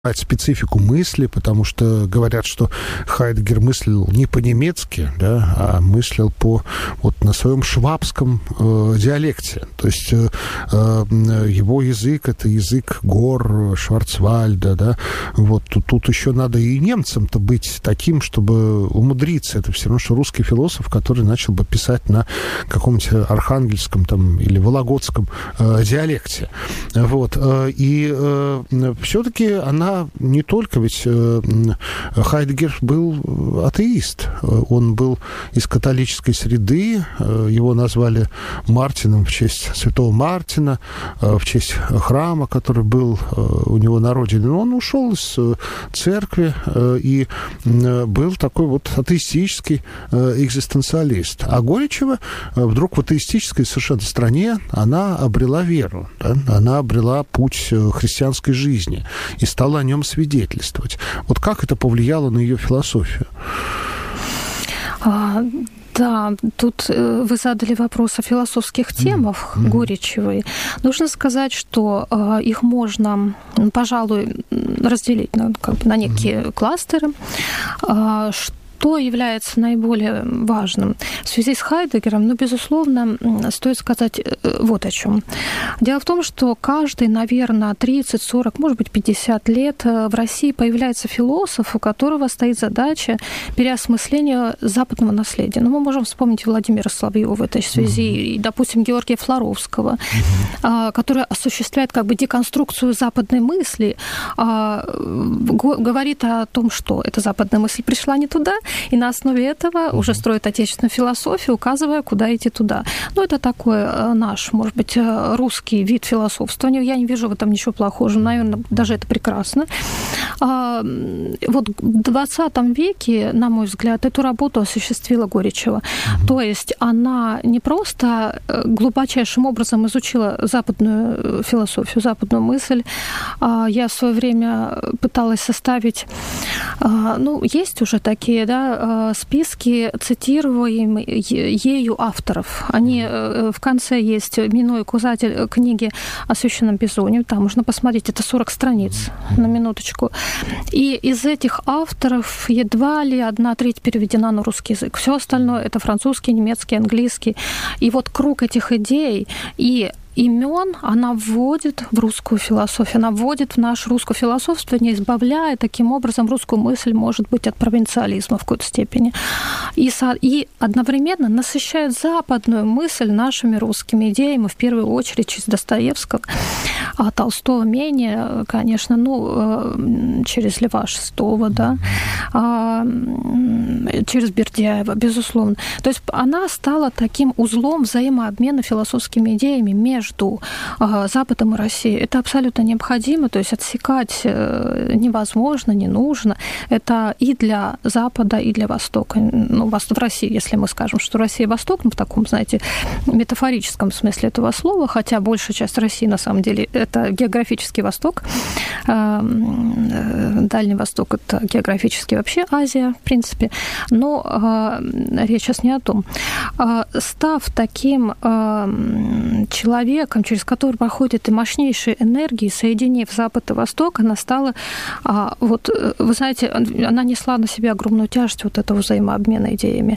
специфику мысли, потому что говорят, что Хайдеггер мыслил не по-немецки, да, а мыслил на своем швабском диалекте. То есть его язык — это язык гор, Шварцвальда, да. Вот тут еще надо и немцам-то быть таким, чтобы умудриться. Это все равно, что русский философ, который начал бы писать на каком-нибудь архангельском там или вологодском диалекте. Вот. И все-таки она не только, ведь Хайдеггер был атеист. Он был из католической среды. Его назвали Мартином в честь святого Мартина, в честь храма, который был у него на родине. Но он ушел из церкви и был такой вот атеистический экзистенциалист. А Горячева вдруг в атеистической совершенно стране она обрела веру, да? Она обрела путь христианской жизни и стала о нем свидетельствовать. Вот как это повлияло на ее философию? Да, тут вы задали вопрос о философских темах Горячевой. Нужно сказать, что их можно, пожалуй, разделить на некие кластеры. Что является наиболее важным в связи с Хайдеггером? Безусловно, стоит сказать вот о чем. Дело в том, что каждый, наверное, 30, 40, может быть, 50 лет в России появляется философ, у которого стоит задача переосмысления западного наследия. Мы можем вспомнить Владимира Соловьева в этой связи, и, допустим, Георгия Флоровского, который осуществляет деконструкцию западной мысли, говорит о том, что эта западная мысль пришла не туда, и на основе этого уже строит отечественную философию, указывая, куда идти туда. Это такой наш, может быть, русский вид философствования. Я не вижу в этом ничего плохого. Наверное, даже это прекрасно. Вот в 20 веке, на мой взгляд, эту работу осуществила Горячева. То есть она не просто глубочайшим образом изучила западную философию, западную мысль. Я в свое время пыталась составить... есть уже такие, списки цитируемых ею авторов. Они в конце есть именной указатель книги о священном безумии. Там можно посмотреть, это 40 страниц, на минуточку. И из этих авторов едва ли 1/3 переведена на русский язык. Все остальное — это французский, немецкий, английский. И вот круг этих идей и имен она вводит в русскую философию, она вводит в наше русское философствование, избавляя таким образом русскую мысль, может быть, от провинциализма в какой-то степени. И одновременно насыщает западную мысль нашими русскими идеями, в первую очередь через Достоевского, а Толстого менее, конечно, через Льва Толстого, да, через Бердяева, безусловно. То есть она стала таким узлом взаимообмена философскими идеями между Западом и Россией. Это абсолютно необходимо, то есть отсекать невозможно, не нужно. Это и для Запада, и для Востока. В России, если мы скажем, что Россия — Восток, в таком, знаете, метафорическом смысле этого слова, хотя большая часть России, на самом деле, это географический Восток. Дальний Восток — это географически вообще Азия, в принципе. Но речь сейчас не о том. Став таким человеком, через который проходят и мощнейшие энергии, соединив Запад и Восток, она стала, вы знаете, она несла на себе огромную тяжесть этого взаимообмена идеями.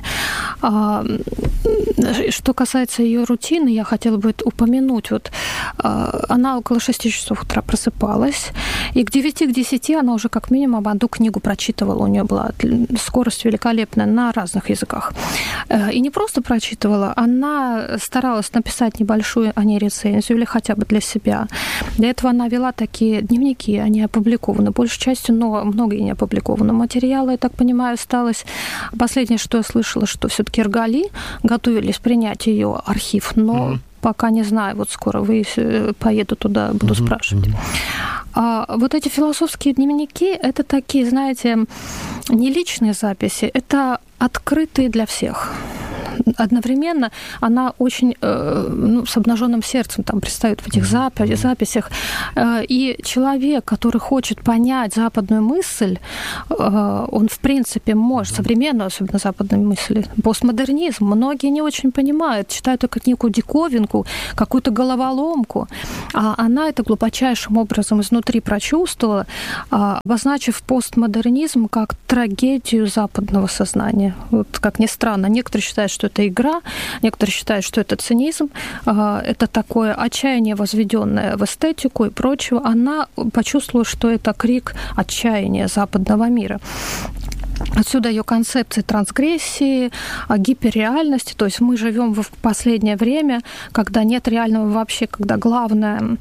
Что касается ее рутины, я хотела бы упомянуть, она около 6 часов утра просыпалась, и к 9-10 она уже как минимум одну книгу прочитывала. У нее была скорость великолепная на разных языках. И не просто прочитывала, она старалась написать небольшую о ней рецензию или хотя бы для себя. Для этого она вела такие дневники, они опубликованы, большей частью, но многие не опубликованы. Материалы, я так понимаю, осталось. Последнее, что я слышала, что все-таки Эргали готовились принять ее архив, но пока не знаю, скоро поеду туда, буду спрашивать. Вот эти философские дневники — это такие, знаете, не личные записи, это открытые для всех. одновременно она очень с обнаженным сердцем там предстает в этих записях. И человек, который хочет понять западную мысль, он, в принципе, может, современную, особенно западную мысль, постмодернизм, многие не очень понимают, считают это как некую диковинку, какую-то головоломку. А она это глубочайшим образом изнутри прочувствовала, обозначив постмодернизм как трагедию западного сознания. Вот, как ни странно, некоторые считают, что это игра, некоторые считают, что это цинизм, это такое отчаяние, возведенное в эстетику и прочего. Она почувствовала, что это крик отчаяния западного мира. Отсюда ее концепции трансгрессии, гиперреальности. То есть мы живем в последнее время, когда нет реального вообще, когда главным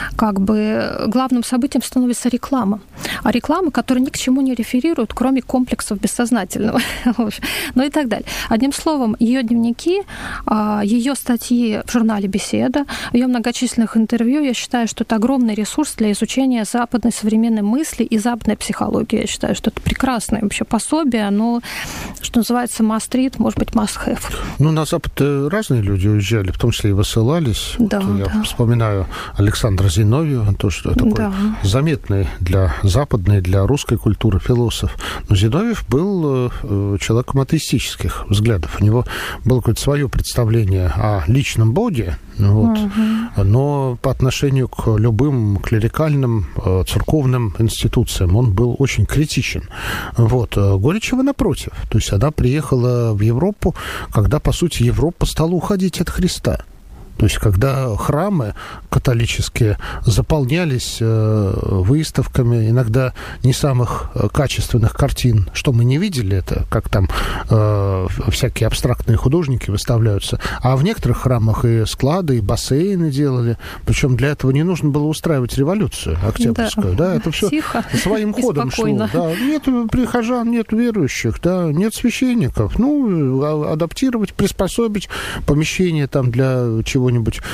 событием становится реклама. А реклама, которая ни к чему не реферирует, кроме комплексов бессознательного. Ну и так далее. Одним словом, ее дневники, ее статьи в журнале «Беседа», ее многочисленных интервью, я считаю, что это огромный ресурс для изучения западной современной мысли и западной психологии. Я считаю, что это прекрасное вообще пособие, оно, что называется, must read, может быть, must have. Ну, на Запад разные люди уезжали, в том числе и высылались. Да, вот я вспоминаю Александра Зиновьева, тоже такой заметный для западной, для русской культуры философ. Но Зиновьев был человеком атеистических взглядов. У него было какое-то свое представление о личном Боге, но по отношению к любым клерикальным, церковным институциям он был очень критичен. Горячева, напротив. То есть она приехала в Европу, когда, по сути, Европа стала уходить от Христа. То есть, когда храмы католические заполнялись выставками, иногда не самых качественных картин, что мы не видели это, как там всякие абстрактные художники выставляются, а в некоторых храмах и склады, и бассейны делали, причем для этого не нужно было устраивать революцию октябрьскую, да, это все своим ходом шло. Да, нет прихожан, нет верующих, да, нет священников, адаптировать, приспособить помещение там для чего-нибудь.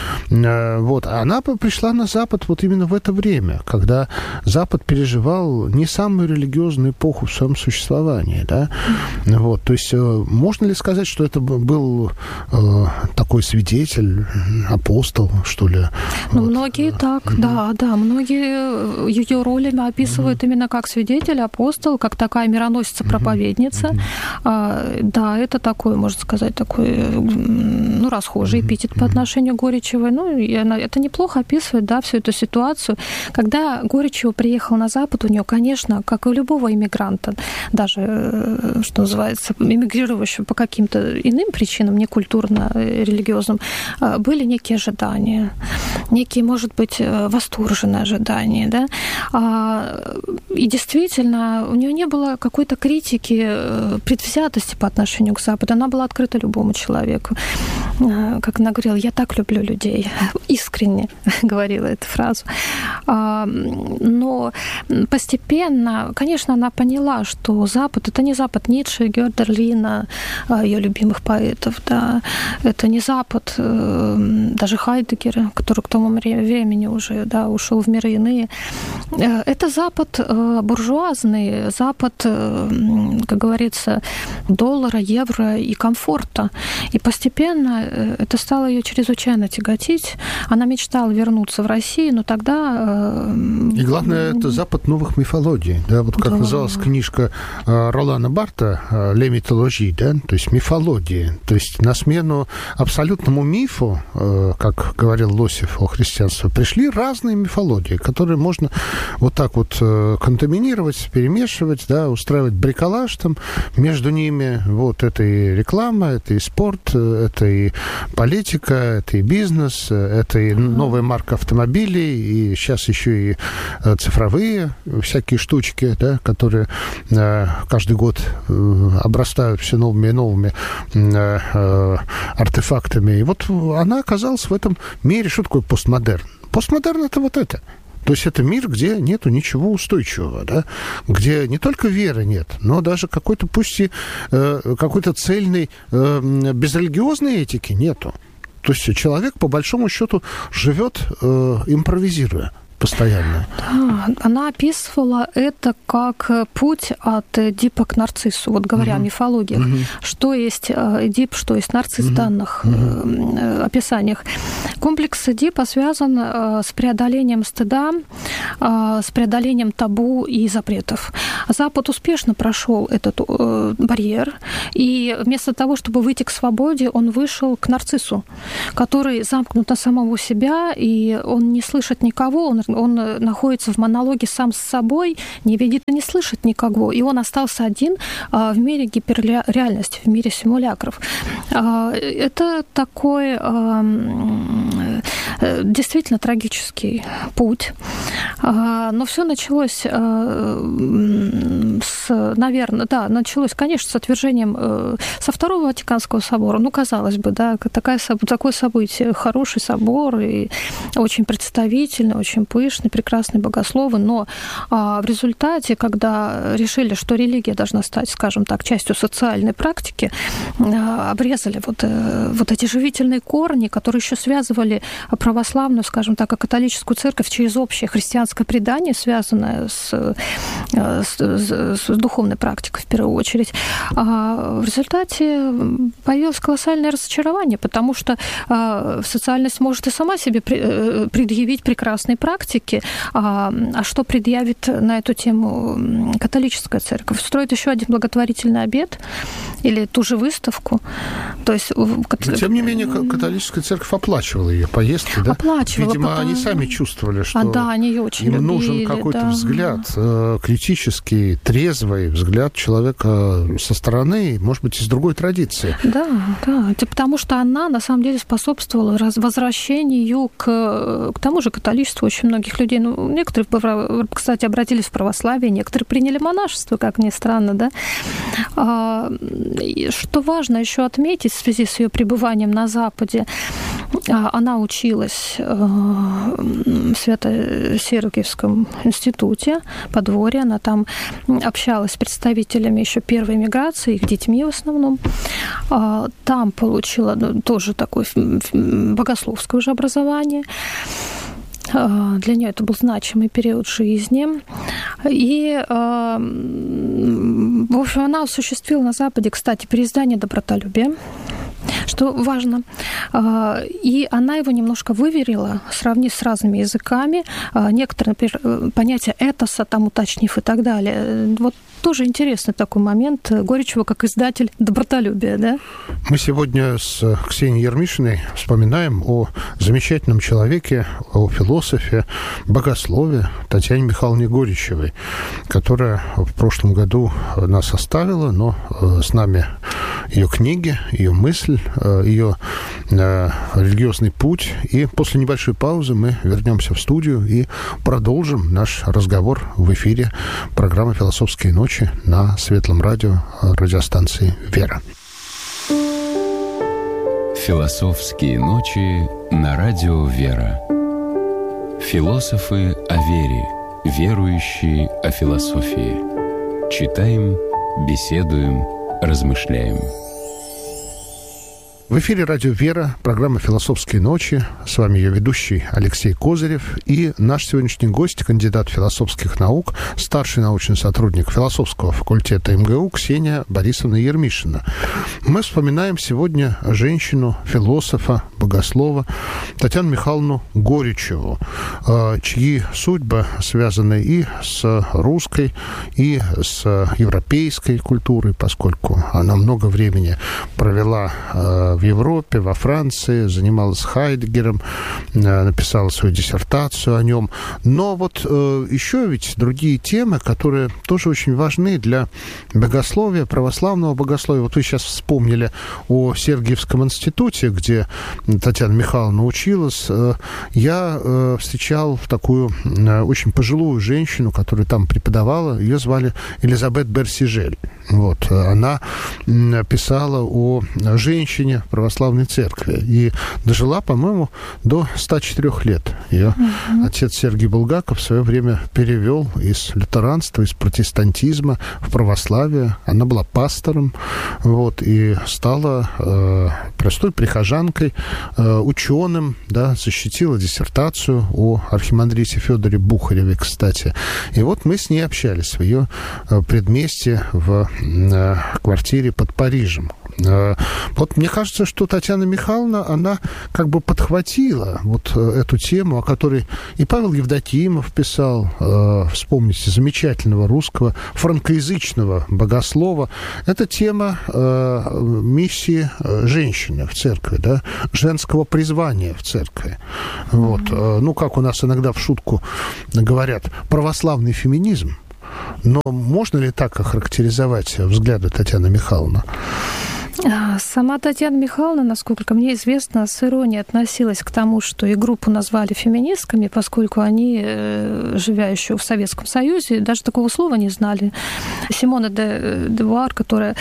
Она пришла на Запад вот именно в это время, когда Запад переживал не самую религиозную эпоху в своем существовании, да. То есть можно ли сказать, что это был такой свидетель, апостол, что ли? Многие так, да. Многие ее роли описывают именно как свидетель, апостол, как такая мироносица-проповедница. Да, это такой, можно сказать, такой, расхожий эпитет по отношению к Горячевой. Это неплохо описывает, да, всю эту ситуацию. Когда Горячева приехала на Запад, у нее, конечно, как и у любого иммигранта, даже, что называется, эмигрировавшего по каким-то иным причинам, не культурно-религиозным, были некие ожидания, некие, может быть, восторженные ожидания, да. И действительно, у нее не было какой-то критики, предвзятости по отношению к Западу. Она была открыта любому человеку. Как она говорила, я так люблю людей. Искренне говорила эту фразу. Но постепенно, конечно, она поняла, что Запад — это не Запад Ницше, Гёдерлина, ее любимых поэтов, да. Это не Запад даже Хайдеггера, который к тому времени уже, да, ушел в миры иные. Это Запад буржуазный, Запад, как говорится, доллара, евро и комфорта. И постепенно это стало ее чрезвычайно тяготить. Она мечтала вернуться в Россию, но тогда... И главное, это Запад новых мифологий. Да? Вот как называлась книжка Ролана Барта «Ле митологии», да? То есть мифологии. То есть на смену абсолютному мифу, как говорил Лосев о христианстве, пришли разные мифологии, которые можно вот так вот контаминировать, перемешивать, да, устраивать бриколаж там между ними. Вот это и реклама, это и спорт, это и политика, это и бизнес, это и новая марка автомобилей, и сейчас еще и цифровые всякие штучки, да, которые каждый год обрастают все новыми и новыми артефактами. И вот она оказалась в этом мире. Что такое постмодерн? Постмодерн — это вот это. То есть это мир, где нету ничего устойчивого, да? Где не только веры нет, но даже какой-то, пусть и какой-то цельной безрелигиозной этики нету. То есть человек, по большому счету, живет импровизируя. постоянная. Да, она описывала это как путь от Эдипа к нарциссу, вот говоря о мифологии. Что есть Эдип, что есть нарцисс в данных описаниях. Комплекс Эдипа связан с преодолением стыда, с преодолением табу и запретов. Запад успешно прошел этот барьер, и вместо того, чтобы выйти к свободе, он вышел к нарциссу, который замкнут на самого себя, и он не слышит никого, он находится в монологе сам с собой, не видит и не слышит никого, и он остался один в мире гиперреальности, в мире симулякров. Это такой действительно трагический путь. Но все началось началось, конечно, с отвержением со Второго Ватиканского собора. Ну, казалось бы, да, такое событие. Хороший собор, и очень представительный, очень пышный, прекрасный, богословы. Но в результате, когда решили, что религия должна стать, скажем так, частью социальной практики, обрезали вот эти живительные корни, которые еще связывали православную, скажем так, и католическую церковь через общее христианское предание, связанное с духовной практикой в первую очередь. В результате появилось колоссальное разочарование, потому что социальность может и сама себе предъявить прекрасные практики, а что предъявит на эту тему католическая церковь? Строит еще один благотворительный обед или ту же выставку? То есть, тем не менее, католическая церковь оплачивала ее поездки, да? Оплачивала. Видимо, они сами чувствовали, что они ее очень им нужен какой-то взгляд критический, трезвый взгляд человека со стороны, может быть, из другой традиции. Да. Потому что она, на самом деле, способствовала возвращению к тому же католичеству очень многих людей. Ну, некоторые, кстати, обратились в православие, некоторые приняли монашество, как ни странно, да. Что важно еще отметить в связи с ее пребыванием на Западе, она училась в Свято-Сергиевском институте Подворье, она там общалась с представителями еще первой миграции, их детьми в основном. Там получила тоже такое богословское уже образование. Для нее это был значимый период жизни. И, в общем, она осуществила на Западе, кстати, переиздание «Добротолюбия», что важно. И она его немножко выверила, сравнив с разными языками. Некоторые, например, понятия этоса, там уточнив и так далее. Вот тоже интересный такой момент Горичева как издатель «Добротолюбия», да? Мы сегодня с Ксенией Ермишиной вспоминаем о замечательном человеке, о философе, богослове Татьяне Михайловне Горичевой, которая в прошлом году нас оставила, но с нами ее книги, ее мысль, ее религиозный путь. И после небольшой паузы мы вернемся в студию и продолжим наш разговор в эфире программы «Философские ночи» на Светлом радио радиостанции «Вера». «Философские ночи» на радио «Вера». Философы о вере, верующие о философии. Читаем, беседуем, размышляем. В эфире радио «Вера», программа «Философские ночи». С вами ее ведущий Алексей Козырев и наш сегодняшний гость, кандидат философских наук, старший научный сотрудник философского факультета МГУ Ксения Борисовна Ермишина. Мы вспоминаем сегодня женщину, философа, богослова Татьяну Михайловну Горичеву, чьи судьбы связаны и с русской, и с европейской культурой, поскольку она много времени провела в Европе, во Франции, занималась Хайдеггером, написала свою диссертацию о нем. Но вот еще ведь другие темы, которые тоже очень важны для богословия, православного богословия. Вот вы сейчас вспомнили о Сергиевском институте, где Татьяна Михайловна училась. Я встречал такую очень пожилую женщину, которая там преподавала. Ее звали Элизабет Берсижель. Вот. Она писала о женщине в православной церкви и дожила, по-моему, до 104 лет. Ее отец Сергий Булгаков в свое время перевел из лютеранства, из протестантизма в православие. Она была пастором, вот, и стала простой прихожанкой, ученым, да, защитила диссертацию о архимандрите Федоре Бухареве, кстати. И вот мы с ней общались в ее предместье в квартире под Парижем. Вот мне кажется, что Татьяна Михайловна, она как бы подхватила вот эту тему, о которой и Павел Евдокимов писал, вспомните, замечательного русского франкоязычного богослова. Это тема миссии женщины в церкви, да, женского призвания в церкви. Вот. Ну, как у нас иногда в шутку говорят, православный феминизм. Но можно ли так охарактеризовать взгляды Татьяны Михайловны? Сама Татьяна Михайловна, насколько мне известно, с иронией относилась к тому, что и группу назвали феминистками, поскольку они, живя еще в Советском Союзе, даже такого слова не знали. Симона де Бувуар, которая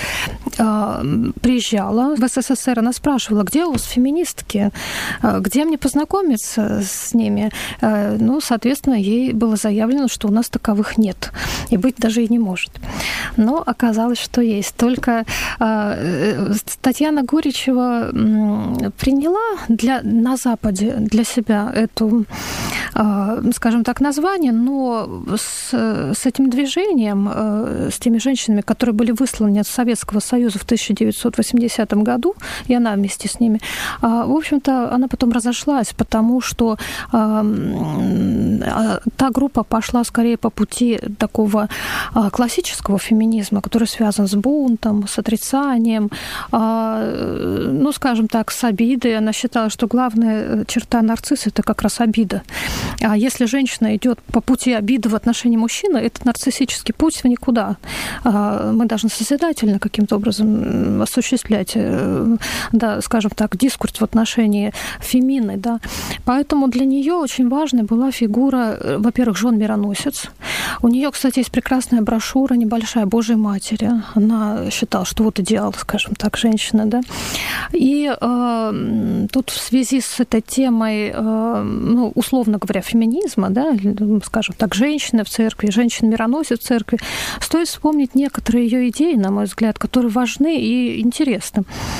приезжала в СССР, она спрашивала, где у вас феминистки, где мне познакомиться с ними. Ну, соответственно, ей было заявлено, что у нас таковых нет, и быть даже и не может. Но оказалось, что есть. Только Татьяна Гуричева приняла на Западе для себя эту, скажем так, название, но с этим движением, с теми женщинами, которые были высланы из Советского Союза в 1980 году, и она вместе с ними, в общем-то, она потом разошлась, потому что та группа пошла скорее по пути такого классического феминизма, который связан с бунтом, с отрицанием, ну, скажем так, с обидой. Она считала, что главная черта нарцисса – это как раз обида. А если женщина идет по пути обиды в отношении мужчины, это нарциссический путь в никуда. Мы должны созидательно каким-то образом осуществлять, да, скажем так, дискурс в отношении фемины. Да. Поэтому для нее очень важной была фигура, во-первых, жен-мироносец. У нее, кстати, есть прекрасная брошюра небольшая «Божьей Матери». Она считала, что вот идеал, скажем так, женщины, да. И тут в связи с этой темой, ну, условно говоря, феминизма, да, скажем так, женщины в церкви, женщин-мироносец в церкви, стоит вспомнить некоторые ее идеи, на мой взгляд, которые важны и интересны.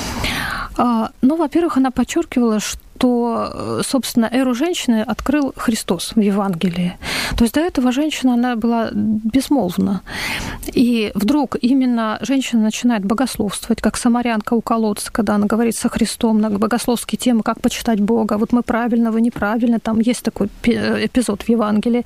Ну, во-первых, она подчеркивала, что, собственно, эру женщины открыл Христос в Евангелии. То есть до этого женщина, она была безмолвна. И вдруг именно женщина начинает богословствовать, как самарянка у колодца, когда она говорит со Христом на богословские темы, как почитать Бога. Вот мы правильно, вы неправильно. Там есть такой эпизод в Евангелии.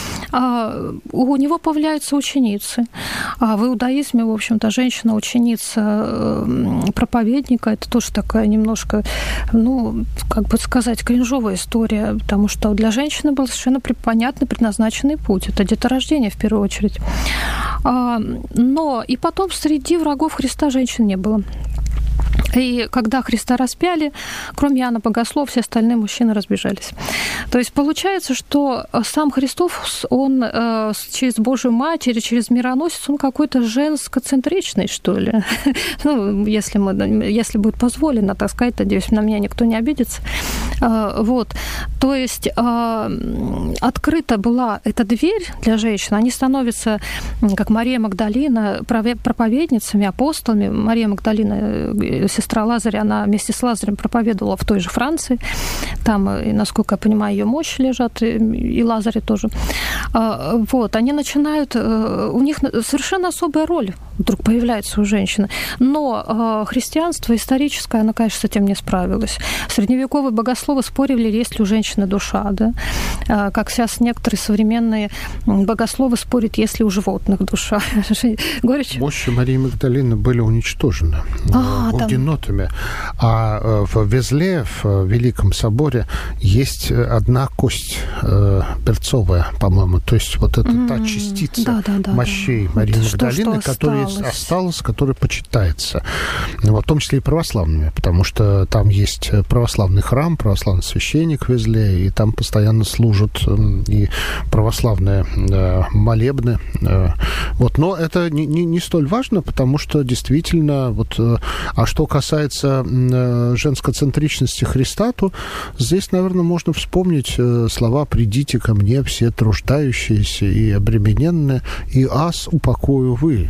У него появляются ученицы. А в иудаизме, в общем-то, женщина-ученица проповедника, это тоже такая немножко, ну, как бы сказать, кринжовая история, потому что для женщины был совершенно понятный, предназначенный путь. Это деторождение, в первую очередь. Но и потом среди врагов Христа женщин не было. И когда Христа распяли, кроме Иоанна Богослова, все остальные мужчины разбежались. То есть получается, что сам Христос, он через Божию Матерь, через мироносец, он какой-то женскоцентричный, что ли. Ну, если будет позволено, так сказать, надеюсь, на меня никто не обидится. Вот. То есть открыта была эта дверь для женщин. Они становятся, как Мария Магдалина, проповедницами, апостолами. Мария Магдалина, сестра Лазаря, она вместе с Лазарем проповедовала в той же Франции. Там, насколько я понимаю, ее мощи лежат, и Лазаря тоже. Вот, они начинают... У них совершенно особая роль вдруг появляется у женщины. Но христианство историческое, оно, конечно, с этим не справилось. Средневековые богословы спорили, есть ли у женщины душа, да? Как сейчас некоторые современные богословы спорят, есть ли у животных душа. Горечь? Мощи Марии Магдалины были уничтожены гугенотами. А в Везле, в Великом соборе, есть одна кость перцовая, по-моему. То есть вот это та частица мощей Марии Магдалины, которая осталась, которая почитается. В том числе и православными, потому что там есть православный храм, православный священник в Везле, и там постоянно служат и православные молебны. Вот. Но это не столь важно, потому что действительно, вот, а что касается женскоцентричности Христа, то здесь, наверное, можно вспомнить слова «Придите ко мне, все труждающиеся и обремененные, и аз упокою вы». Да?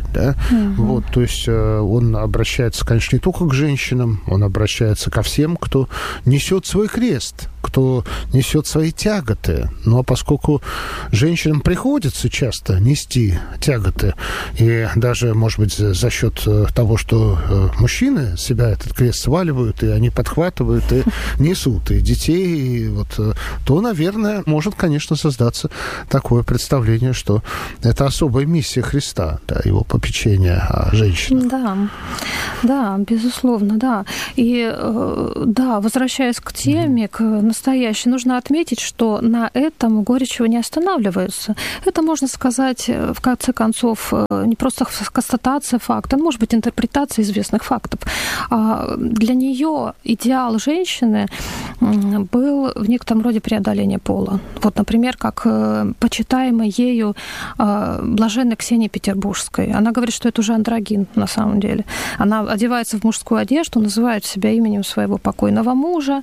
Вот, то есть он обращается, конечно, не только к женщинам, он обращается ко всем, кто несет свой крест, кто несет свои тяготы. Ну, а поскольку женщинам приходится часто нести тяготы, и даже, может быть, за счет того, что мужчины себя этот крест сваливают, и они подхватывают, и несут, и детей, и вот, то, наверное, может, конечно, создаться такое представление, что это особая миссия Христа, да, его попечение о женщинах. Да, безусловно, да. И, да, возвращаясь к теме, к настоящей, нужно отметить, что на этом Горячева не останавливаются. Это, можно сказать, в конце концов, не просто констатация факта, может быть, интерпретация известных фактов. Для нее идеал женщины был в некотором роде преодоление пола. Вот, например, как почитаемая ею блаженная Ксения Петербургская. Она говорит, что это уже андрогин на самом деле. Она одевается в мужскую одежду, называет себя именем своего покойного мужа,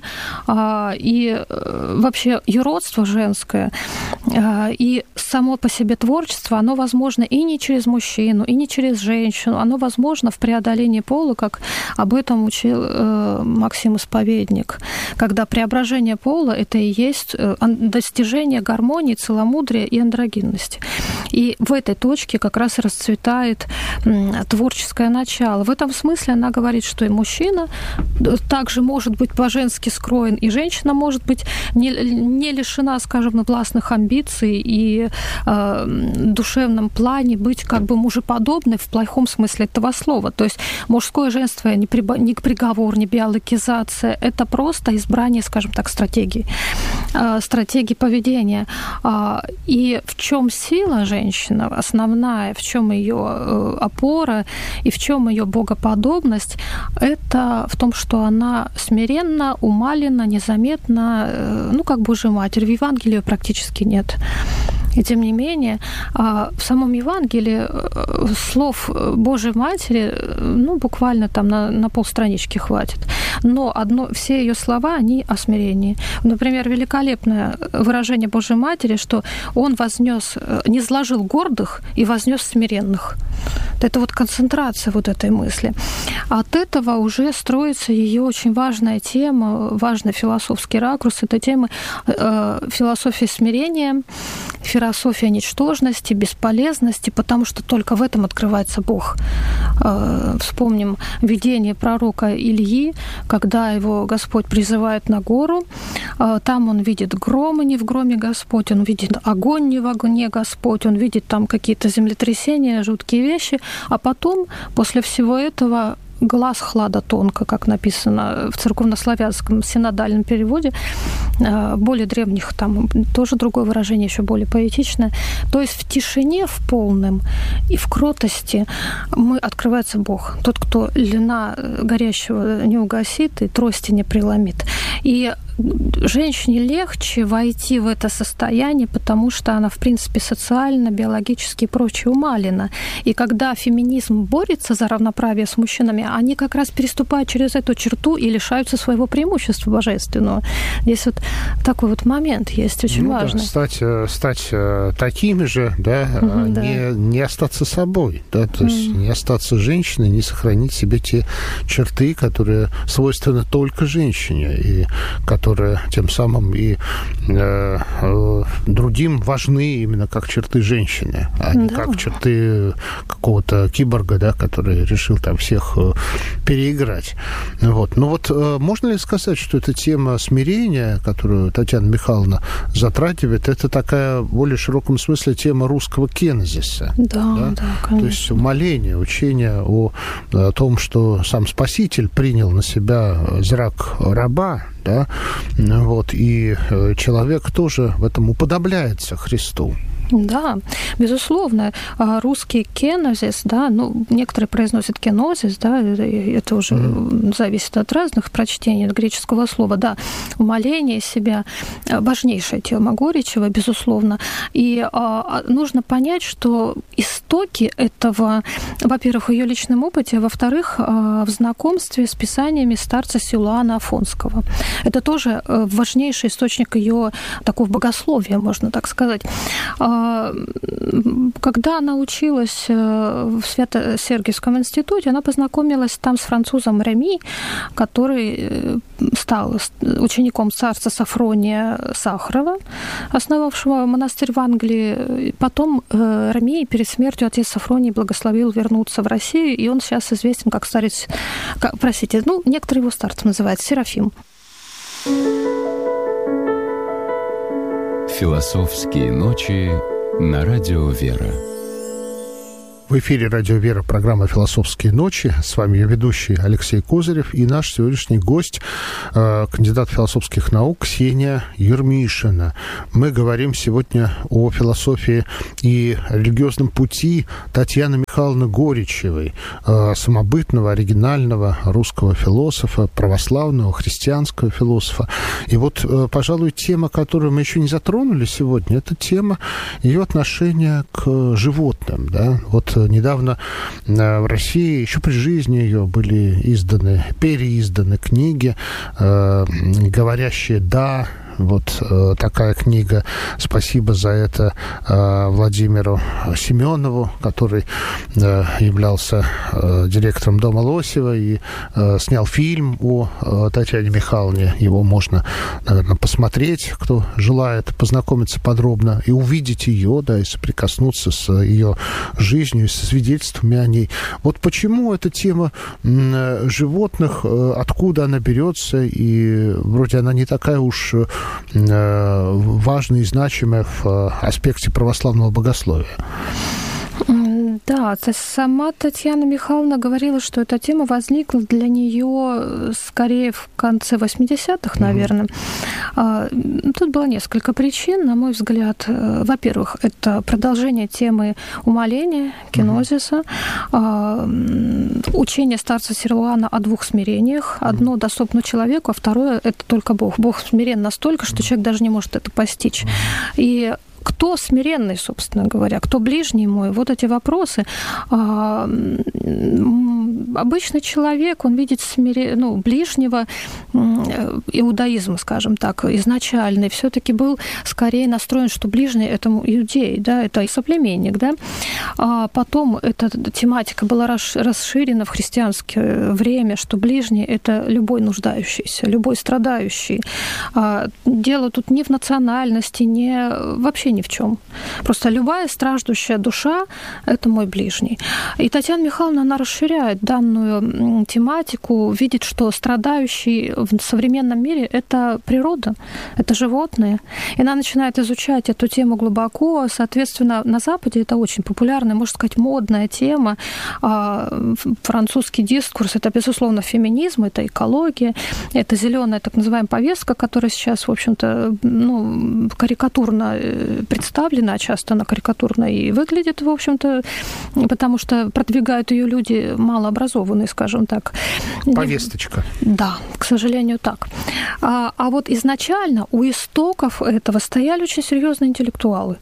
и вообще юродство женское, и само по себе творчество, оно возможно и не через мужчину, и не через женщину, оно возможно в преодолении пола, как об этом учил Максим Исповедник, когда преображение пола – это и есть достижение гармонии, целомудрия и андрогинности. И в этой точке как раз и расцветает творческое начало. В этом смысле она говорит, что и мужчина также может быть по-женски скроен, и женщина может быть не лишена, скажем, властных амбиций и в душевном плане быть как бы мужеподобной в плохом смысле этого слова. То есть мужское женство не приговор, не биологизация, это просто избрание, скажем так, стратегии поведения. И в чем сила женщины основная, в чем ее опора и в чем ее богоподобность, это в том, что она смиренна, умалена, незаметна, ну, как Божья Матерь. В Евангелии практически нет. И тем не менее, в самом Евангелии слов Божьей Матери, ну, буквально там на полстранички хватит. Но все ее слова, они о смирении. Например, великолепное выражение Божьей Матери, что он не сложил гордых и вознес смиренных. Это вот концентрация вот этой мысли. От этого уже строится ее очень важная тема, важный философский ракурс. Это тема философии смирения, философия ничтожности, бесполезности, потому что только в этом открывается Бог. Вспомним видение пророка Ильи, когда его Господь призывает на гору. Там он видит гром, и не в громе Господь, он видит огонь, не в огне Господь, он видит там какие-то землетрясения, жуткие вещи, а потом, после всего этого, глаз хлада тонко, как написано в церковнославянском синодальном переводе, более древних, там тоже другое выражение, еще более поэтичное. То есть в тишине, в полном и в кротости открывается Бог. Тот, кто льна горящего не угасит и трости не преломит. И женщине легче войти в это состояние, потому что она, в принципе, социально, биологически и прочее умалена. И когда феминизм борется за равноправие с мужчинами, они как раз переступают через эту черту и лишаются своего преимущества божественного. Здесь вот такой вот момент есть очень важный. Да, стать такими же, да, не остаться собой, да, то есть не остаться женщиной, не сохранить себе те черты, которые свойственны только женщине, и которые тем самым и другим важны именно как черты женщины, а не как черты какого-то киборга, да, который решил там всех переиграть. Вот. Но вот можно ли сказать, что эта тема смирения, которую Татьяна Михайловна затрагивает, это такая в более широком смысле тема русского кенезиса? Да, конечно. То есть моление, учение о том, что сам Спаситель принял на себя зрак раба, да, вот, и человек тоже в этом уподобляется Христу. Да, безусловно. Русский кенозис, да, ну, некоторые произносят кенозис, да, это уже зависит от разных прочтений, от греческого слова, да, умоление себя, важнейшая тема Горячева, безусловно. И нужно понять, что истоки этого, во-первых, в ее личном опыте, а во-вторых, в знакомстве с писаниями старца Силуана Афонского. Это тоже важнейший источник ее такого богословия, можно так сказать. Когда она училась в Свято-Сергиевском институте, она познакомилась там с французом Реми, который стал учеником царца Сафрония Сахарова, основавшего монастырь в Англии. Потом Реми перед смертью отец Сафроний благословил вернуться в Россию, и он сейчас известен как старец, некоторые его старцем называют Серафим. Философские ночи на радио «Вера». В эфире «Радио Вера» программа «Философские ночи». С вами ее ведущий Алексей Козырев и наш сегодняшний гость, кандидат философских наук Ксения Ермишина. Мы говорим сегодня о философии и религиозном пути Татьяны Михайловны Горичевой, самобытного, оригинального русского философа, православного, христианского философа. И вот, пожалуй, тема, которую мы еще не затронули сегодня, это тема ее отношения к животным, да. Вот недавно в России, еще при жизни ее, были переизданы книги, говорящие «да». Вот такая книга. Спасибо за это Владимиру Семенову, который являлся директором Дома Лосева и снял фильм о Татьяне Михайловне. Его можно, наверное, посмотреть, кто желает познакомиться подробно и увидеть ее, да, и соприкоснуться с ее жизнью, со свидетельствами о ней. Вот почему эта тема животных, откуда она берется, и вроде она не такая уж важная и значимая в аспекте православного богословия. Да, сама Татьяна Михайловна говорила, что эта тема возникла для нее скорее в конце 80-х, наверное. Тут было несколько причин, на мой взгляд. Во-первых, это продолжение темы умоления, кинозиса, учение старца Силуана о двух смирениях. Одно доступно человеку, а второе – это только Бог. Бог смирен настолько, что человек даже не может это постичь. И кто смиренный, собственно говоря, кто ближний мой? Вот эти вопросы. Обычный человек, он видит ближнего, иудаизм, скажем так, изначальный, все-таки был скорее настроен, что ближний этому иудей, да, это соплеменник, да. Потом эта тематика была расширена в христианское время, что ближний – это любой нуждающийся, любой страдающий. Дело тут не в национальности, вообще ни в чем. Просто любая страждущая душа – это мой ближний. И Татьяна Михайловна, она расширяет данную тематику, видит, что страдающий в современном мире – это природа, это животные. И она начинает изучать эту тему глубоко. Соответственно, на Западе это очень популярная, можно сказать, модная тема. Французский дискурс – это, безусловно, феминизм, это экология, это зеленая так называемая повестка, которая сейчас, в общем-то, карикатурно представлена, часто она карикатурно и выглядит, в общем-то, потому что продвигают ее люди малообразованные, скажем так. Повесточка. Да, к сожалению, так. А вот изначально у истоков этого стояли очень серьезные интеллектуалы.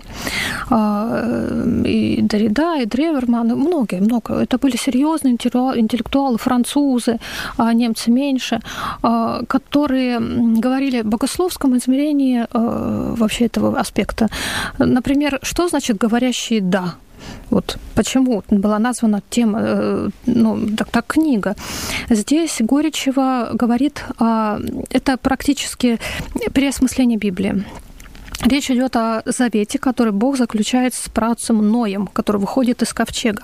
И Дорида, и Древерман, много. Это были серьезные интеллектуалы, французы, немцы меньше, которые говорили о богословском измерении вообще этого аспекта. Например, что значит говорящие «да»? Вот почему была названа тема, так книга. Здесь Горичева говорит, это практически переосмысление Библии. Речь идет о завете, который Бог заключает с праотцем Ноем, который выходит из ковчега.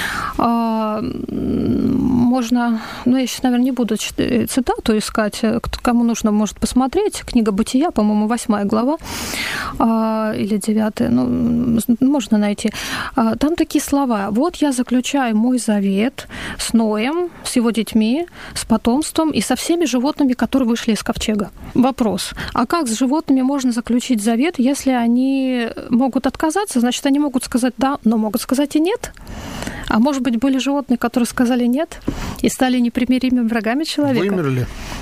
Можно, я сейчас, наверное, не буду цитату искать, кому нужно, может посмотреть. Книга «Бытия», по-моему, 8 глава или 9, можно найти. Там такие слова. «Вот я заключаю мой завет с Ноем, с его детьми, с потомством и со всеми животными, которые вышли из ковчега». Вопрос. А как с животными можно заключить завет, если они могут отказаться? Значит, они могут сказать «да», но могут сказать и «нет». А может быть, были животные, которые сказали «нет» и стали непримиримыми врагами человека? Вымерли.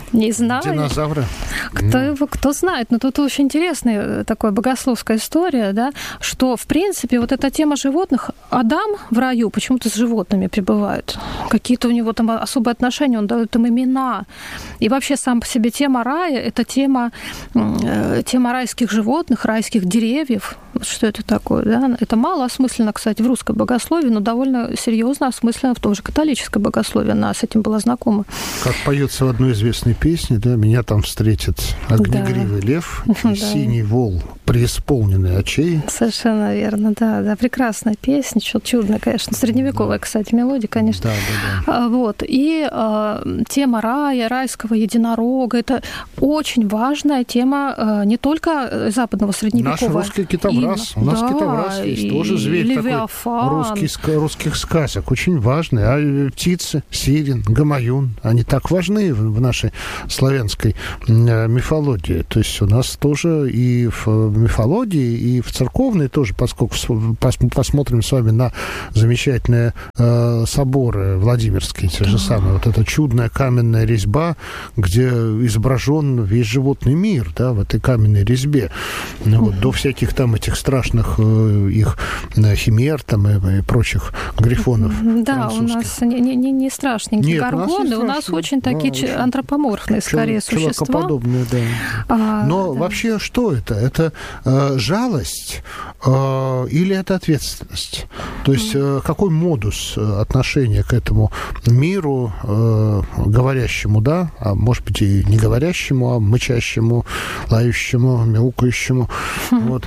Не знаю. Динозавры. Кто знает. Но тут очень интересная такая богословская история, да, что, в принципе, вот эта тема животных, Адам в раю почему-то с животными пребывает. Какие-то у него там особые отношения, он дает им имена. И вообще сам по себе тема рая – это тема райских животных, райских деревьев. Что это такое, да? Это мало осмысленно, кстати, в русской богословии, но довольно серьезно осмысленно в том же католической богословии. Она с этим была знакома. Как поется в одной известной песне, да, меня там встретит огнегривый лев и синий вол, преисполненный очей. Совершенно верно, да. Прекрасная песня, что-то чудное, конечно. Средневековая, кстати, мелодия, конечно. Да. Вот. И тема рая, райского единорога, это очень важная тема не только западного средневековья. Наш русский китовраз. У нас китовраз есть, тоже зверь Левиафан. такой русских сказок, очень важный. А птицы, сирен, гамаюн, они так важны в нашей славянской мифологии. То есть у нас тоже и в мифологии, и в церковной тоже, поскольку посмотрим с вами на замечательные соборы Владимирские, те же самые, вот эта чудная каменная резьба, где изображен весь животный мир, да, в этой каменной резьбе. Вот, до всяких там этих страшных их химер там и прочих грифонов. Да, у нас не страшненькие горгоны, у нас очень такие антропоморфные, скорее, существа. Человекоподобные, да. Но вообще что это? Это жалость или это ответственность? То есть какой модус отношения к этому миру говорящему, да, а может быть и не говорящему, а мычащему, лающему, мяукающему. Вот.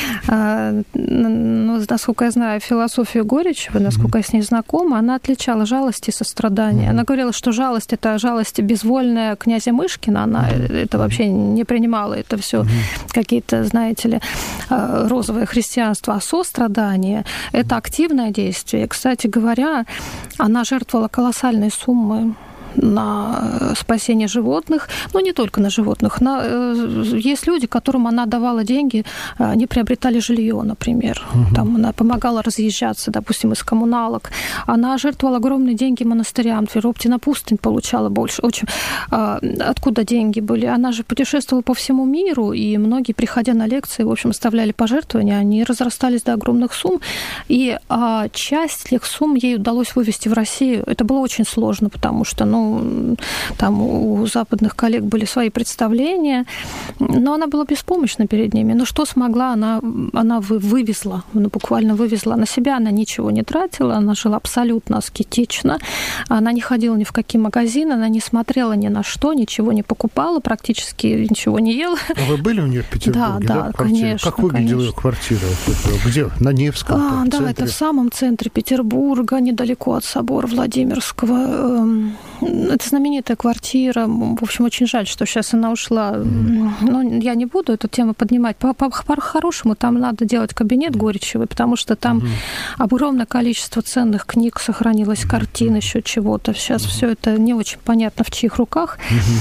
Ну, насколько я знаю философию Горичева, насколько я с ней знакома, она отличала жалость и сострадание. Она говорила, что жалость – это жалость безвольная князя Мышкина, она это вообще не принимала, это все какие-то, знаете ли, розовое христианство, а сострадание – это активное действие. Кстати говоря, она жертвовала колоссальные суммы на спасение животных, но не только на животных. Есть люди, которым она давала деньги, они приобретали жилье, например. Там она помогала разъезжаться, допустим, из коммуналок. Она жертвовала огромные деньги монастырям. Оптина пустынь получала больше. Очень... Откуда деньги были? Она же путешествовала по всему миру, и многие, приходя на лекции, в общем, оставляли пожертвования, они разрастались до огромных сумм, и часть этих сумм ей удалось вывести в Россию. Это было очень сложно, потому что, там у западных коллег были свои представления, но она была беспомощна перед ними. Но что смогла, она вывезла, буквально вывезла на себя, она ничего не тратила, она жила абсолютно аскетично, она не ходила ни в какие магазины, она не смотрела ни на что, ничего не покупала, практически ничего не ела. А вы были у нее в Петербурге? Да, конечно. Как выглядела ее квартира? Где? На Невском? Да, это в самом центре Петербурга, недалеко от собора Владимирского. Это знаменитая квартира. В общем, очень жаль, что сейчас она ушла. Но я не буду эту тему поднимать. По-хорошему, там надо делать кабинет Горичевой, потому что там огромное количество ценных книг сохранилось, картин, еще чего-то. Сейчас все это не очень понятно, в чьих руках.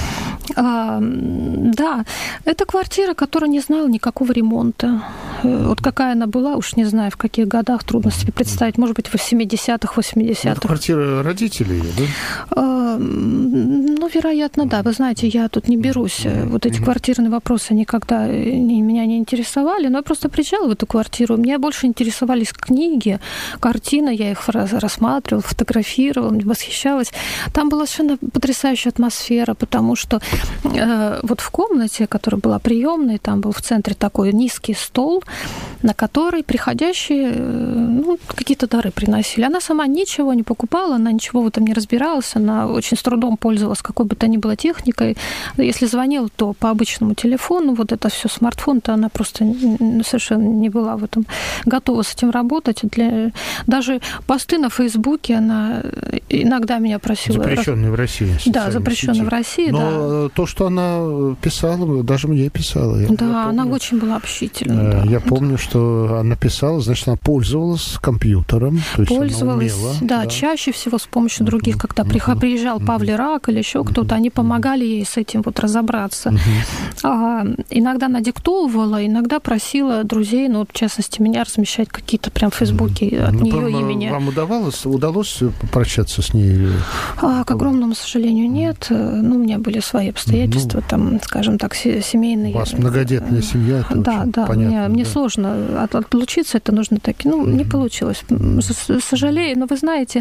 Да, это квартира, которая не знала никакого ремонта. Вот какая она была, уж не знаю, в каких годах, трудно себе представить. Может быть, в 70-х, 80-х. Это квартира родителей, да? Ну, вероятно, да. Вы знаете, я тут не берусь. Вот эти квартирные вопросы никогда меня не интересовали. Но я просто приезжала в эту квартиру. Меня больше интересовались книги, картины. Я их рассматривала, фотографировала, восхищалась. Там была совершенно потрясающая атмосфера, потому что вот в комнате, которая была приемной, там был в центре такой низкий стол, на который приходящие какие-то дары приносили. Она сама ничего не покупала, она ничего в этом не разбиралась, она очень с трудом пользовалась какой бы то ни было техникой. Если звонила, то по обычному телефону, вот это все смартфон-то она просто совершенно не была в этом готова с этим работать. Даже посты на Фейсбуке она иногда меня просила. Запрещенные в России. Да, запрещенные в России, но то, что она писала, даже мне писала. Да, она очень была общительна. Я помню, что она писала, значит, она пользовалась компьютером. Пользовалась, да, чаще всего с помощью других, когда приезжал Павел Рак или еще кто-то, они помогали ей с этим вот разобраться. Иногда надиктовывала, иногда просила друзей, в частности, меня размещать какие-то прям в Фейсбуке от нее имени. Вам удалось пообщаться с ней? К огромному сожалению, нет. У меня были свои обстоятельства, там, скажем так, семейные. У вас многодетная семья, это да, понятно. Мне сложно отлучиться, это нужно так. Не получилось. Сожалею, но вы знаете,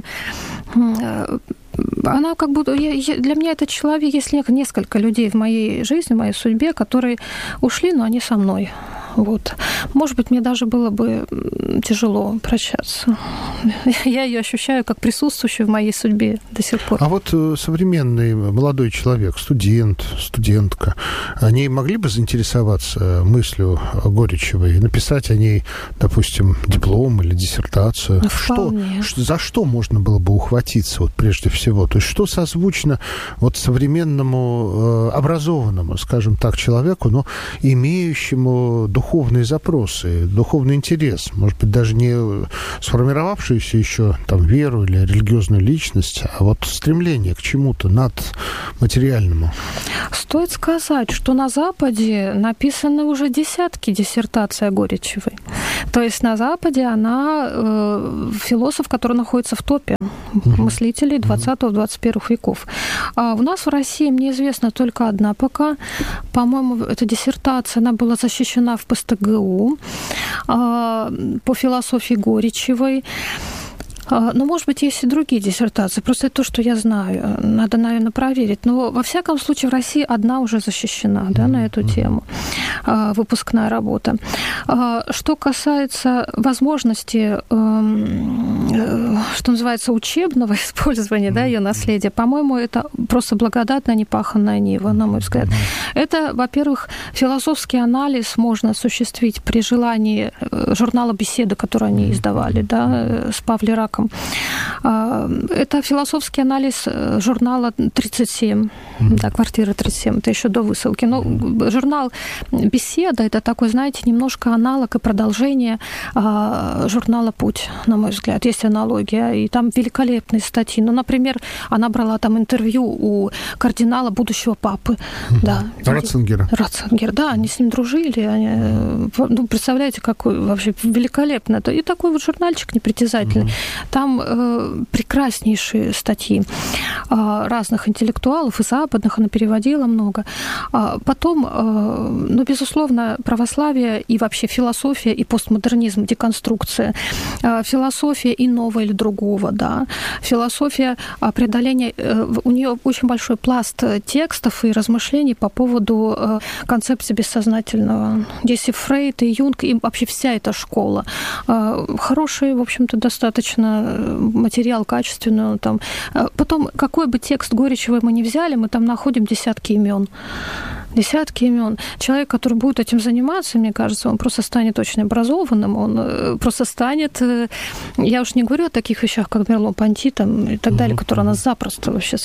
она как будто... Для меня этот человек, есть несколько людей в моей жизни, в моей судьбе, которые ушли, но они со мной. Вот. Может быть, мне даже было бы тяжело прощаться. Я ее ощущаю как присутствующую в моей судьбе до сих пор. А вот современный молодой человек, студент, студентка, они могли бы заинтересоваться мыслью Горячевой, написать о ней, допустим, диплом или диссертацию? За что можно было бы ухватиться, вот прежде всего? То есть что созвучно вот современному, образованному, скажем так, человеку, но имеющему духовные запросы, духовный интерес, может быть, даже не сформировавшуюся еще там веру или религиозную личность, а вот стремление к чему-то надматериальному? Стоит сказать, что на Западе написаны уже десятки диссертаций о Горячевой. То есть на Западе она философ, который находится в топе мыслителей 20-21 веков. А у нас в России мне известна только одна пока. По-моему, эта диссертация, она была защищена в ПСТГУ по философии Горячевой. Но, может быть, есть и другие диссертации. Просто это то, что я знаю. Надо, наверное, проверить. Но, во всяком случае, в России одна уже защищена, да, на эту тему. Выпускная работа. Что касается возможности, что называется, учебного использования, да, ее наследия, по-моему, это просто благодатная непаханная нива, на мой взгляд. Это, во-первых, философский анализ можно осуществить при желании журнала «Беседы», который они издавали, да, с Павлераком. Это философский анализ журнала 37, да, «Квартира 37», это еще до высылки. Но журнал «Беседа» — это такой, знаете, немножко аналог и продолжение журнала «Путь», на мой взгляд. Есть аналогия, и там великолепные статьи. Ну, например, она брала там интервью у кардинала будущего папы. Да. Ратцингера. Ратцингер, да, они с ним дружили. Ну, представляете, какой вообще великолепно. И такой вот журнальчик непритязательный. Там прекраснейшие статьи разных интеллектуалов, и западных, она переводила много. Потом, ну, безусловно, православие и вообще философия и постмодернизм, деконструкция. Философия иного или другого, да. Философия преодоления... У нее очень большой пласт текстов и размышлений по поводу концепции бессознательного. Здесь и Фрейд, и Юнг, и вообще вся эта школа. Хороший, в общем-то, достаточно материал качественный. Там. Потом, какой бы текст Горячевой мы ни взяли, мы там находим десятки имен. Десятки имен. Человек, который будет этим заниматься, мне кажется, он просто станет очень образованным, он просто станет... Я уж не говорю о таких вещах, как Мерло-Понти там, и так далее, которые она запросто вообще...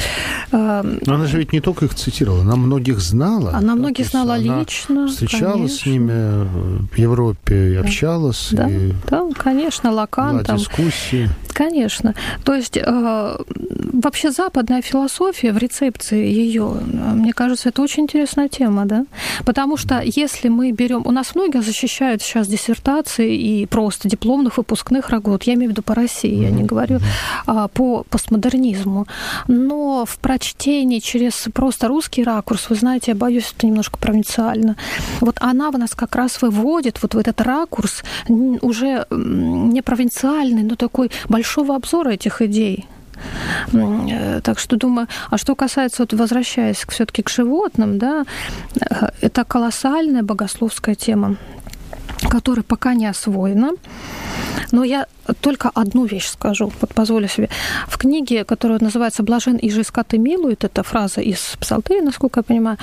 Но она же ведь не только их цитировала, она многих знала. Она многих знала лично. Встречалась конечно. с ними в Европе и общалась. Да, и да, конечно, Лакан. Там дискуссии. Конечно. То есть вообще западная философия в рецепции ее, мне кажется, это очень интересная тема, да? Потому что если мы берем... У нас многие защищают сейчас диссертации и просто дипломных выпускных работ, я имею в виду по России, я не говорю по постмодернизму. Но в прочтении через просто русский ракурс, вы знаете, я боюсь, это немножко провинциально. Вот она в нас как раз выводит вот в этот ракурс уже не провинциальный, но такой большого обзора этих идей. Так что думаю, а что касается, вот, возвращаясь все-таки к животным, да, это колоссальная богословская тема, которая пока не освоена. Но я только одну вещь скажу, вот позволю себе. В книге, которая называется «Блажен иже искаты милует», это фраза из Псалтыря, насколько я понимаю,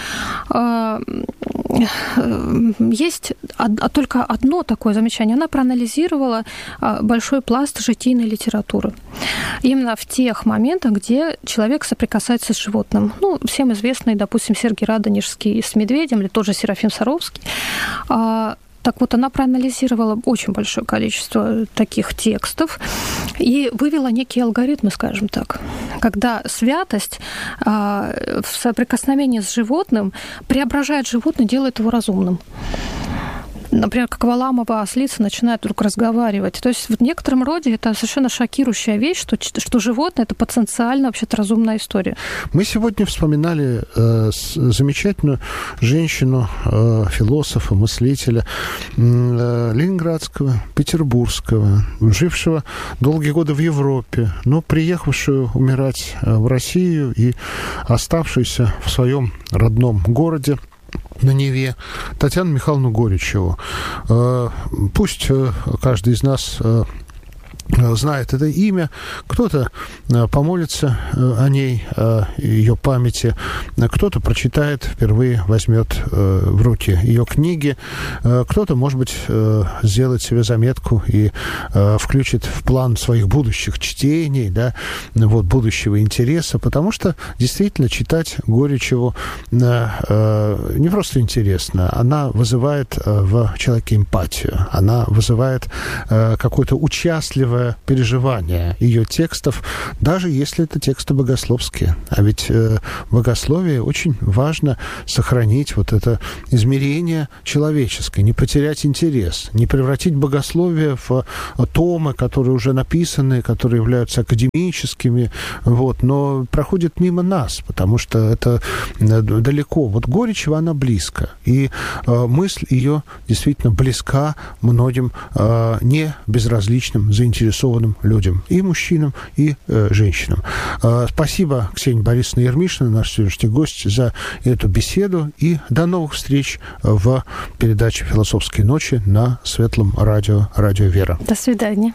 есть только одно такое замечание. Она проанализировала большой пласт житийной литературы. Именно в тех моментах, где человек соприкасается с животным. Ну, всем известный, допустим, Сергий Радонежский с медведем, или тот же Серафим Саровский. Так вот, она проанализировала очень большое количество таких текстов и вывела некие алгоритмы, скажем так, когда святость в соприкосновении с животным преображает животное, делает его разумным. например, как Валамова ослица начинает вдруг разговаривать. То есть в некотором роде это совершенно шокирующая вещь, что животное — это потенциально вообще-то разумная история. Мы сегодня вспоминали замечательную женщину, философа, мыслителя ленинградского, петербургского, жившего долгие годы в Европе, но приехавшую умирать в Россию и оставшуюся в своем родном городе на Неве, Татьяну Михайловну Горичеву. Пусть каждый из нас знает это имя, кто-то помолится о ней, о ее памяти, кто-то прочитает, впервые возьмет в руки ее книги, кто-то, может быть, сделает себе заметку и включит в план своих будущих чтений, да, вот, будущего интереса, потому что действительно читать Горичеву не просто интересно, она вызывает в человеке эмпатию, она вызывает какое-то участливое переживание ее текстов, даже если это тексты богословские. А ведь в богословии очень важно сохранить вот это измерение человеческое, не потерять интерес, не превратить богословие в томы, которые уже написаны, которые являются академическими, вот, но проходят мимо нас, потому что это далеко. Вот Горичева, она близко, и мысль ее действительно близка многим не безразличным, заинтересованным людям, и мужчинам, и женщинам. Спасибо, Ксения Борисовна Ермишина, наш сегодняшний гость, за эту беседу, и до новых встреч в передаче «Философские ночи» на Светлом радио, радио «Вера». До свидания.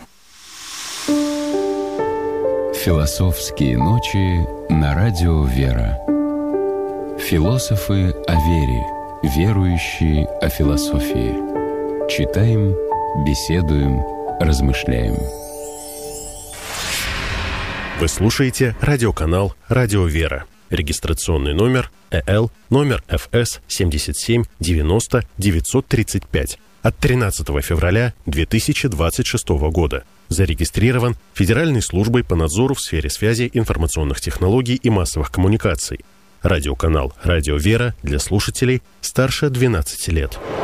«Философские ночи» на радио «Вера». Философы о вере, верующие о философии. Читаем, беседуем, размышляем. Вы слушаете радиоканал «Радио Вера». Регистрационный номер ЭЛ, номер ФС 77 90 935 от 13 февраля 2026 года. Зарегистрирован Федеральной службой по надзору в сфере связи, информационных технологий и массовых коммуникаций. Радиоканал «Радио Вера» для слушателей старше 12 лет.